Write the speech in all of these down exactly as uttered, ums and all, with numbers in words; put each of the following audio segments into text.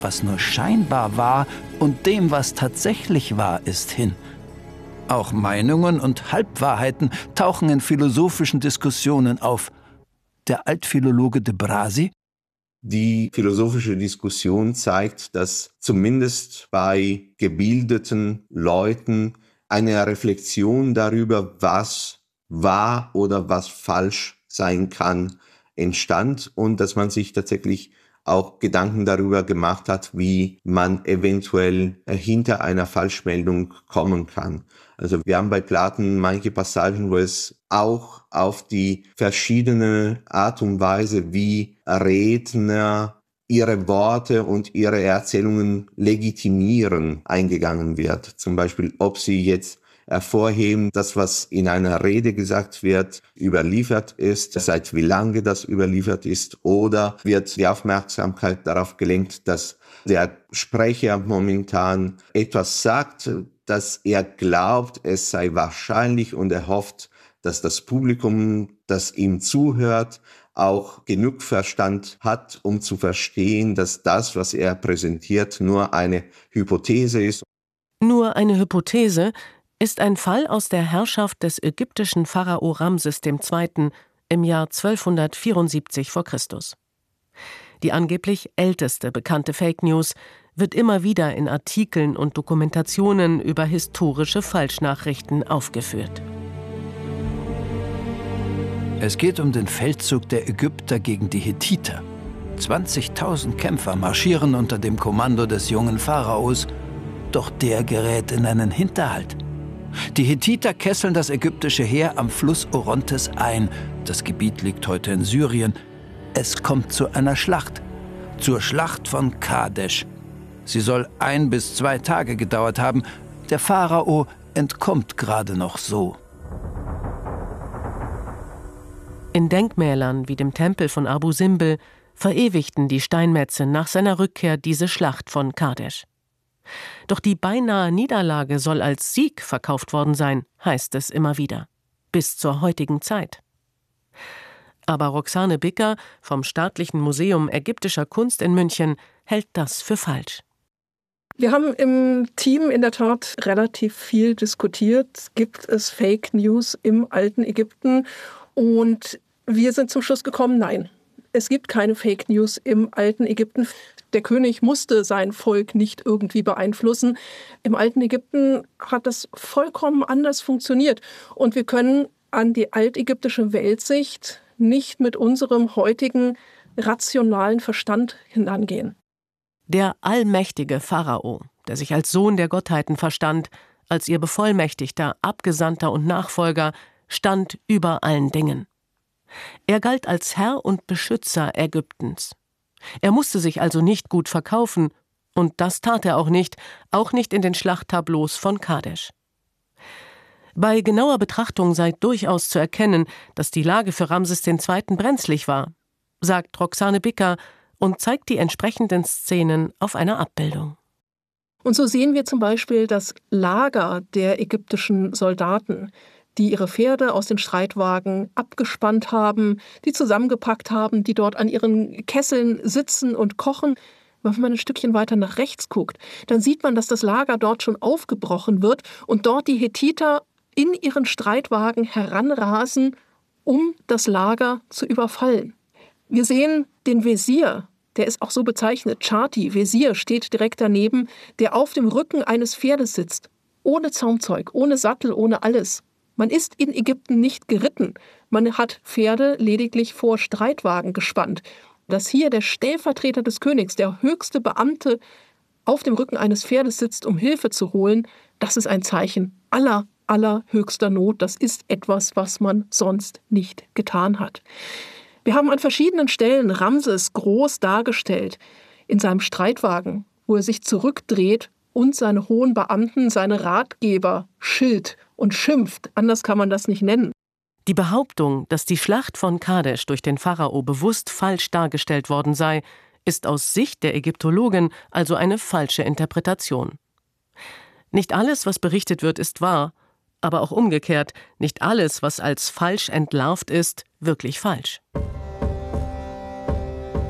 was nur scheinbar war, und dem, was tatsächlich wahr ist, hin. Auch Meinungen und Halbwahrheiten tauchen in philosophischen Diskussionen auf. Der Altphilologe de Brasi: Die philosophische Diskussion zeigt, dass zumindest bei gebildeten Leuten eine Reflexion darüber, was wahr oder was falsch sein kann, entstand und dass man sich tatsächlich auch Gedanken darüber gemacht hat, wie man eventuell hinter einer Falschmeldung kommen kann. Also wir haben bei Platon manche Passagen, wo es auch auf die verschiedene Art und Weise, wie Redner ihre Worte und ihre Erzählungen legitimieren, eingegangen wird. Zum Beispiel, ob sie jetzt hervorheben, dass was in einer Rede gesagt wird, überliefert ist, seit wie lange das überliefert ist, oder wird die Aufmerksamkeit darauf gelenkt, dass der Sprecher momentan etwas sagt, dass er glaubt, es sei wahrscheinlich, und er hofft, dass das Publikum, das ihm zuhört, auch genug Verstand hat, um zu verstehen, dass das, was er präsentiert, nur eine Hypothese ist. Nur eine Hypothese ist ein Fall aus der Herrschaft des ägyptischen Pharao Ramses der Zweite. im Jahr zwölfhundertvierundsiebzig vor Christus. Die angeblich älteste bekannte Fake News wird immer wieder in Artikeln und Dokumentationen über historische Falschnachrichten aufgeführt. Es geht um den Feldzug der Ägypter gegen die Hethiter. zwanzigtausend Kämpfer marschieren unter dem Kommando des jungen Pharaos, doch der gerät in einen Hinterhalt. Die Hethiter kesseln das ägyptische Heer am Fluss Orontes ein. Das Gebiet liegt heute in Syrien. Es kommt zu einer Schlacht, zur Schlacht von Kadesh. Sie soll ein bis zwei Tage gedauert haben. Der Pharao entkommt gerade noch so. In Denkmälern wie dem Tempel von Abu Simbel verewigten die Steinmetze nach seiner Rückkehr diese Schlacht von Kadesh. Doch die beinahe Niederlage soll als Sieg verkauft worden sein, heißt es immer wieder, bis zur heutigen Zeit. Aber Roxane Bicker vom Staatlichen Museum ägyptischer Kunst in München hält das für falsch. Wir haben im Team in der Tat relativ viel diskutiert. Gibt es Fake News im alten Ägypten? Und wir sind zum Schluss gekommen, nein. Es gibt keine Fake News im alten Ägypten. Der König musste sein Volk nicht irgendwie beeinflussen. Im alten Ägypten hat das vollkommen anders funktioniert. Und wir können an die altägyptische Weltsicht nicht mit unserem heutigen rationalen Verstand hinangehen. Der allmächtige Pharao, der sich als Sohn der Gottheiten verstand, als ihr Bevollmächtigter, Abgesandter und Nachfolger, stand über allen Dingen. Er galt als Herr und Beschützer Ägyptens. Er musste sich also nicht gut verkaufen, und das tat er auch nicht, auch nicht in den Schlachttableaus von Kadesh. Bei genauer Betrachtung sei durchaus zu erkennen, dass die Lage für Ramses der Zweite. brenzlig war, sagt Roxane Bicker und zeigt die entsprechenden Szenen auf einer Abbildung. Und so sehen wir zum Beispiel das Lager der ägyptischen Soldaten, die ihre Pferde aus den Streitwagen abgespannt haben, die zusammengepackt haben, die dort an ihren Kesseln sitzen und kochen. Wenn man ein Stückchen weiter nach rechts guckt, dann sieht man, dass das Lager dort schon aufgebrochen wird und dort die Hethiter in ihren Streitwagen heranrasen, um das Lager zu überfallen. Wir sehen den Wesir, der ist auch so bezeichnet, Chati, Wesir steht direkt daneben, der auf dem Rücken eines Pferdes sitzt, ohne Zaumzeug, ohne Sattel, ohne alles. Man ist in Ägypten nicht geritten, man hat Pferde lediglich vor Streitwagen gespannt. Dass hier der Stellvertreter des Königs, der höchste Beamte, auf dem Rücken eines Pferdes sitzt, um Hilfe zu holen, das ist ein Zeichen aller, allerhöchster Not. Das ist etwas, was man sonst nicht getan hat. Wir haben an verschiedenen Stellen Ramses groß dargestellt in seinem Streitwagen, wo er sich zurückdreht und seine hohen Beamten, seine Ratgeber schilt und schimpft. Anders kann man das nicht nennen. Die Behauptung, dass die Schlacht von Kadesh durch den Pharao bewusst falsch dargestellt worden sei, ist aus Sicht der Ägyptologen also eine falsche Interpretation. Nicht alles, was berichtet wird, ist wahr, aber auch umgekehrt, nicht alles, was als falsch entlarvt ist, wirklich falsch.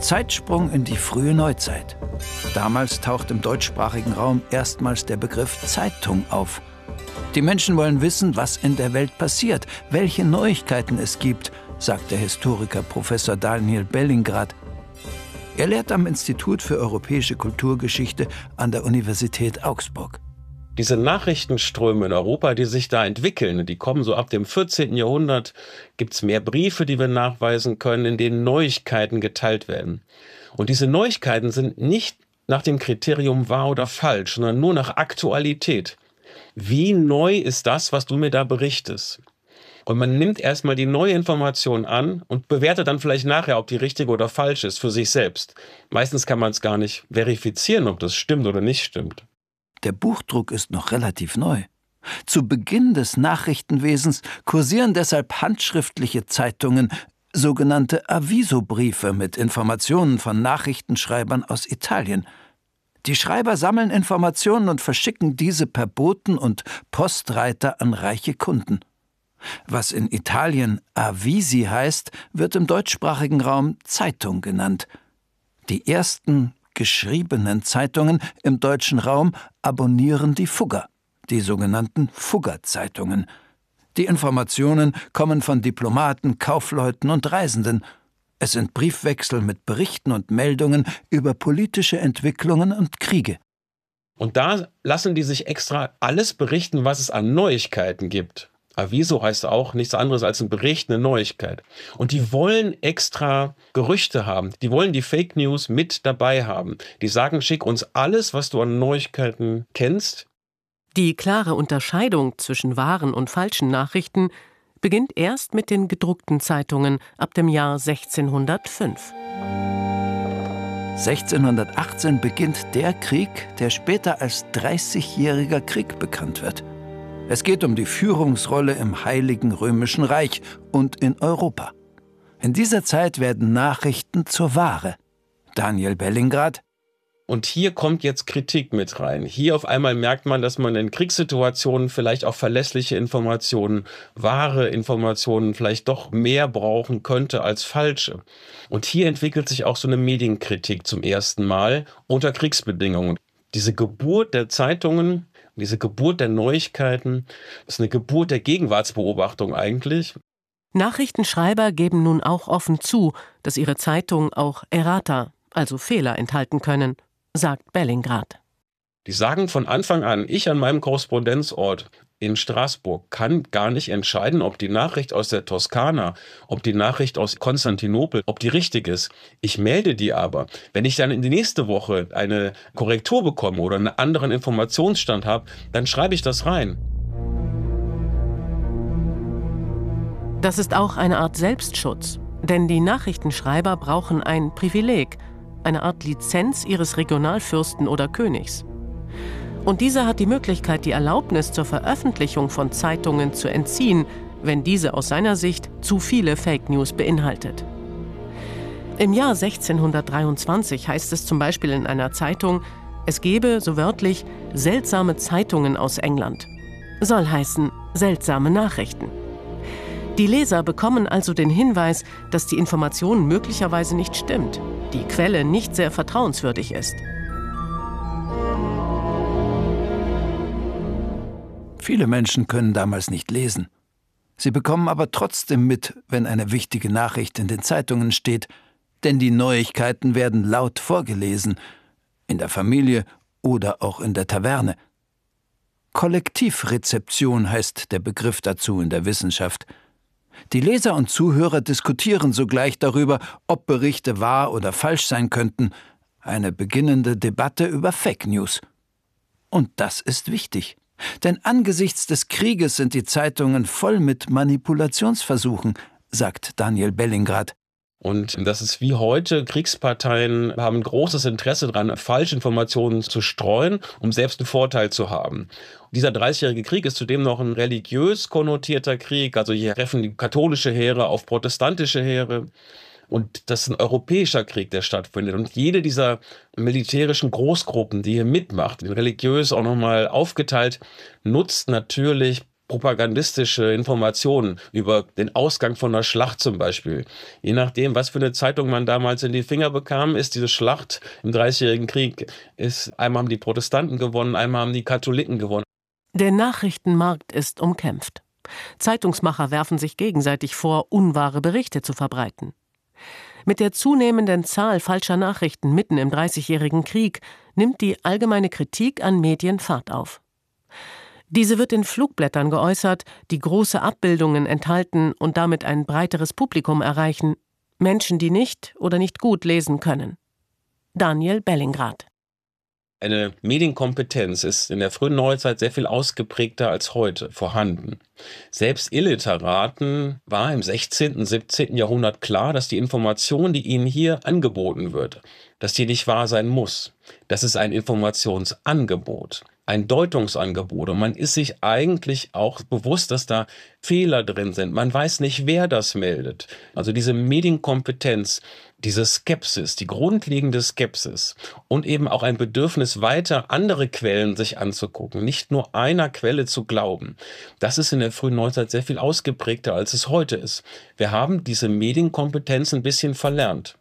Zeitsprung in die frühe Neuzeit. Damals taucht im deutschsprachigen Raum erstmals der Begriff Zeitung auf. Die Menschen wollen wissen, was in der Welt passiert, welche Neuigkeiten es gibt, sagt der Historiker Professor Daniel Bellingrad. Er lehrt am Institut für Europäische Kulturgeschichte an der Universität Augsburg. Diese Nachrichtenströme in Europa, die sich da entwickeln, die kommen so ab dem vierzehnten Jahrhundert, gibt es mehr Briefe, die wir nachweisen können, in denen Neuigkeiten geteilt werden. Und diese Neuigkeiten sind nicht nach dem Kriterium wahr oder falsch, sondern nur nach Aktualität. Wie neu ist das, was du mir da berichtest? Und man nimmt erstmal die neue Information an und bewertet dann vielleicht nachher, ob die richtig oder falsch ist, für sich selbst. Meistens kann man es gar nicht verifizieren, ob das stimmt oder nicht stimmt. Der Buchdruck ist noch relativ neu. Zu Beginn des Nachrichtenwesens kursieren deshalb handschriftliche Zeitungen, sogenannte Avisobriefe mit Informationen von Nachrichtenschreibern aus Italien. Die Schreiber sammeln Informationen und verschicken diese per Boten und Postreiter an reiche Kunden. Was in Italien Avisi heißt, wird im deutschsprachigen Raum Zeitung genannt. Die ersten geschriebenen Zeitungen im deutschen Raum abonnieren die Fugger, die sogenannten Fuggerzeitungen. Die Informationen kommen von Diplomaten, Kaufleuten und Reisenden. Es sind Briefwechsel mit Berichten und Meldungen über politische Entwicklungen und Kriege. Und da lassen die sich extra alles berichten, was es an Neuigkeiten gibt. Aviso heißt auch nichts anderes als ein Bericht, eine Neuigkeit. Und die wollen extra Gerüchte haben. Die wollen die Fake News mit dabei haben. Die sagen, schick uns alles, was du an Neuigkeiten kennst. Die klare Unterscheidung zwischen wahren und falschen Nachrichten beginnt erst mit den gedruckten Zeitungen ab dem Jahr sechzehnhundertfünf. sechzehnhundertachtzehn beginnt der Krieg, der später als Dreißigjähriger Krieg bekannt wird. Es geht um die Führungsrolle im Heiligen Römischen Reich und in Europa. In dieser Zeit werden Nachrichten zur Ware. Daniel Bellingrad. Und hier kommt jetzt Kritik mit rein. Hier auf einmal merkt man, dass man in Kriegssituationen vielleicht auch verlässliche Informationen, wahre Informationen vielleicht doch mehr brauchen könnte als falsche. Und hier entwickelt sich auch so eine Medienkritik zum ersten Mal unter Kriegsbedingungen. Diese Geburt der Zeitungen, diese Geburt der Neuigkeiten, ist eine Geburt der Gegenwartsbeobachtung eigentlich. Nachrichtenschreiber geben nun auch offen zu, dass ihre Zeitung auch Errata, also Fehler, enthalten können, sagt Bellingrad. Die sagen von Anfang an, ich an meinem Korrespondenzort in Straßburg kann gar nicht entscheiden, ob die Nachricht aus der Toskana, ob die Nachricht aus Konstantinopel, ob die richtig ist. Ich melde die aber. Wenn ich dann in die nächste Woche eine Korrektur bekomme oder einen anderen Informationsstand habe, dann schreibe ich das rein. Das ist auch eine Art Selbstschutz, denn die Nachrichtenschreiber brauchen ein Privileg, eine Art Lizenz ihres Regionalfürsten oder Königs. Und dieser hat die Möglichkeit, die Erlaubnis zur Veröffentlichung von Zeitungen zu entziehen, wenn diese aus seiner Sicht zu viele Fake News beinhaltet. Im Jahr sechzehnhundertdreiundzwanzig heißt es zum Beispiel in einer Zeitung, es gebe, so wörtlich, seltsame Zeitungen aus England. Soll heißen, seltsame Nachrichten. Die Leser bekommen also den Hinweis, dass die Information möglicherweise nicht stimmt, die Quelle nicht sehr vertrauenswürdig ist. Viele Menschen können damals nicht lesen. Sie bekommen aber trotzdem mit, wenn eine wichtige Nachricht in den Zeitungen steht, denn die Neuigkeiten werden laut vorgelesen, in der Familie oder auch in der Taverne. Kollektivrezeption heißt der Begriff dazu in der Wissenschaft. Die Leser und Zuhörer diskutieren sogleich darüber, ob Berichte wahr oder falsch sein könnten. Eine beginnende Debatte über Fake News. Und das ist wichtig. Denn angesichts des Krieges sind die Zeitungen voll mit Manipulationsversuchen, sagt Daniel Bellingrad. Und das ist wie heute, Kriegsparteien haben großes Interesse daran, Falschinformationen zu streuen, um selbst einen Vorteil zu haben. Dieser dreißigjährige Krieg ist zudem noch ein religiös konnotierter Krieg, also hier treffen die katholische Heere auf protestantische Heere. Und das ist ein europäischer Krieg, der stattfindet. Und jede dieser militärischen Großgruppen, die hier mitmacht, religiös auch nochmal aufgeteilt, nutzt natürlich propagandistische Informationen über den Ausgang von einer Schlacht zum Beispiel. Je nachdem, was für eine Zeitung man damals in die Finger bekam, ist diese Schlacht im Dreißigjährigen Krieg, ist einmal haben die Protestanten gewonnen, einmal haben die Katholiken gewonnen. Der Nachrichtenmarkt ist umkämpft. Zeitungsmacher werfen sich gegenseitig vor, unwahre Berichte zu verbreiten. Mit der zunehmenden Zahl falscher Nachrichten mitten im Dreißigjährigen Krieg nimmt die allgemeine Kritik an Medien Fahrt auf. Diese wird in Flugblättern geäußert, die große Abbildungen enthalten und damit ein breiteres Publikum erreichen. Menschen, die nicht oder nicht gut lesen können. Daniel Bellingrad. Eine Medienkompetenz ist in der frühen Neuzeit sehr viel ausgeprägter als heute vorhanden. Selbst Illiteraten war im sechzehnten, siebzehnten Jahrhundert klar, dass die Information, die ihnen hier angeboten wird, dass die nicht wahr sein muss. Das ist ein Informationsangebot, ein Deutungsangebot. Und man ist sich eigentlich auch bewusst, dass da Fehler drin sind. Man weiß nicht, wer das meldet. Also diese Medienkompetenz, diese Skepsis, die grundlegende Skepsis und eben auch ein Bedürfnis, weiter andere Quellen sich anzugucken, nicht nur einer Quelle zu glauben, das ist in der frühen Neuzeit sehr viel ausgeprägter, als es heute ist. Wir haben diese Medienkompetenz ein bisschen verlernt.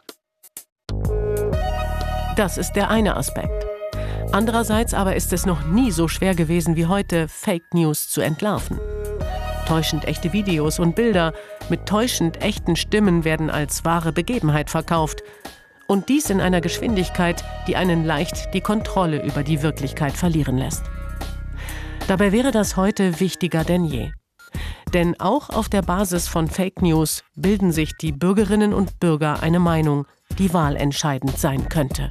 Das ist der eine Aspekt. Andererseits aber ist es noch nie so schwer gewesen wie heute, Fake News zu entlarven. Täuschend echte Videos und Bilder mit täuschend echten Stimmen werden als wahre Begebenheit verkauft. Und dies in einer Geschwindigkeit, die einen leicht die Kontrolle über die Wirklichkeit verlieren lässt. Dabei wäre das heute wichtiger denn je. Denn auch auf der Basis von Fake News bilden sich die Bürgerinnen und Bürger eine Meinung, die wahlentscheidend sein könnte.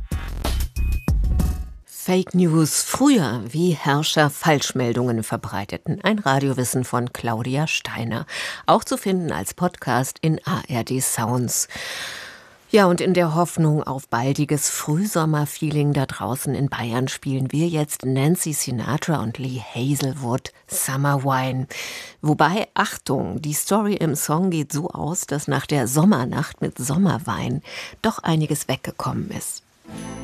Fake News früher, wie Herrscher Falschmeldungen verbreiteten. Ein Radiowissen von Claudia Steiner. Auch zu finden als Podcast in A R D Sounds. Ja, und in der Hoffnung auf baldiges Frühsommerfeeling da draußen in Bayern spielen wir jetzt Nancy Sinatra und Lee Hazelwood Summer Wine. Wobei, Achtung, die Story im Song geht so aus, dass nach der Sommernacht mit Sommerwein doch einiges weggekommen ist.